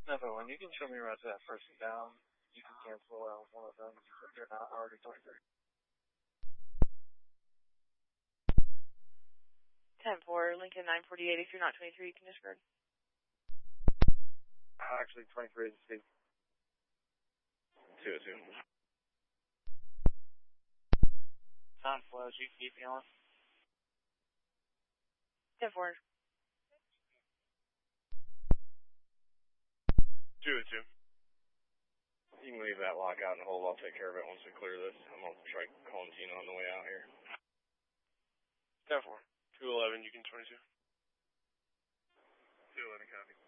No, when you can show me right to that person down, you can cancel out one of them if you're not already 23. 10-4, Lincoln 948. If you're not 23, you can discard. Actually, 23 is Steve. 202. Time flows, you keep going. 10-4. 202. You can leave that lock out and hold. I'll take care of it once we clear this. I'm going to try calling Tina on the way out here. 10-4. 211, you can 22. 211, copy.